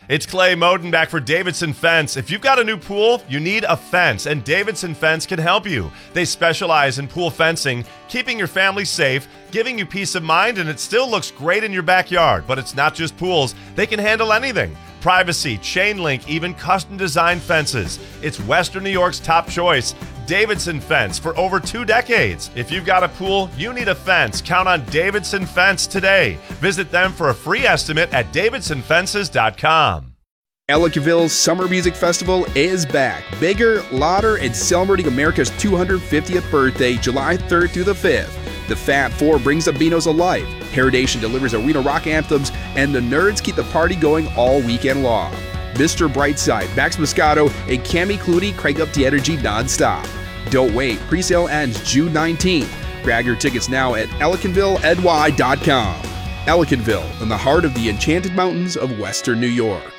It's Clay Moden back for Davidson Fence. If you've got a new pool, you need a fence, and Davidson Fence can help you. They specialize in pool fencing, keeping your family safe, giving you peace of mind, and it still looks great in your backyard. But it's not just pools. They can handle anything. Privacy, chain link, even custom designed fences. It's Western New York's top choice. Davidson Fence for over 2 decades. If you've got a pool, you need a fence. Count on Davidson Fence today. Visit them for a free estimate at davidsonfences.com. Ellicottville's Summer Music Festival is back. Bigger, louder, and celebrating America's 250th birthday, July 3rd through the 5th. The Fab Four brings the Beanos alive. Heredation delivers arena rock anthems, and the Nerds keep the party going all weekend long. Mr. Brightside, Max Moscato, and Cammie Clooney crank up the energy nonstop. Don't wait. Presale ends June 19th. Grab your tickets now at EllicottvilleNY.com. Ellicottville, in the heart of the Enchanted Mountains of Western New York.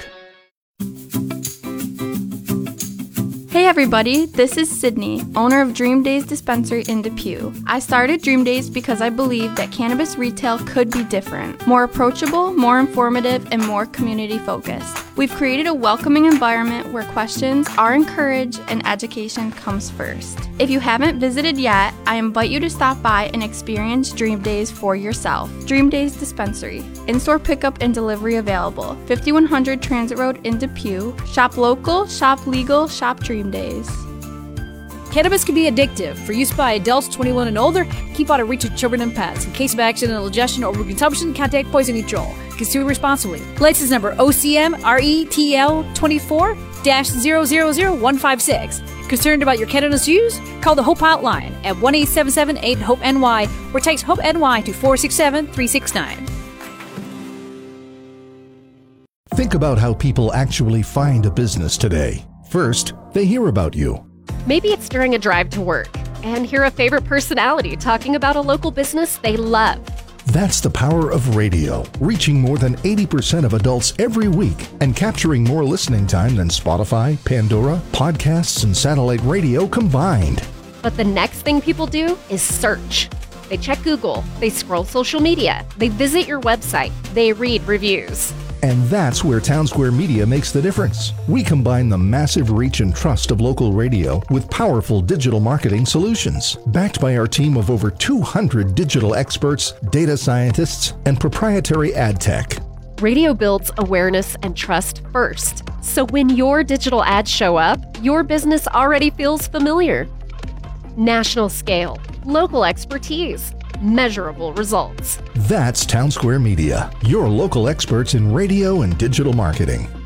Hey everybody, this is Sydney, owner of Dream Days Dispensary in Depew. I started Dream Days because I believed that cannabis retail could be different, more approachable, more informative, and more community focused. We've created a welcoming environment where questions are encouraged and education comes first. If you haven't visited yet, I invite you to stop by and experience Dream Days for yourself. Dream Days Dispensary. In-store pickup and delivery available. 5100 Transit Road in Depew. Shop local, shop legal, shop Dream Days. Cannabis can be addictive. For use by adults 21 and older, keep out of reach of children and pets. In case of accidental ingestion or overconsumption, contact Poison Control. Consume responsibly. License number OCM RETL 24-000156. Concerned about your cannabis use? Call the Hope Hotline at 1-877-8-HOPE-NY or text HOPE-NY to 467-369. Think about how people actually find a business today. First, they hear about you. Maybe it's during a drive to work and hear a favorite personality talking about a local business they love. That's the power of radio, reaching more than 80% of adults every week and capturing more listening time than Spotify, Pandora, podcasts, and satellite radio combined. But the next thing people do is search. They check Google, they scroll social media, they visit your website, they read reviews. And that's where Townsquare Media makes the difference. We combine the massive reach and trust of local radio with powerful digital marketing solutions. Backed by our team of over 200 digital experts, data scientists, and proprietary ad tech. Radio builds awareness and trust first. So when your digital ads show up, your business already feels familiar. National scale, local expertise, measurable results. That's Townsquare Media, your local experts in radio and digital marketing.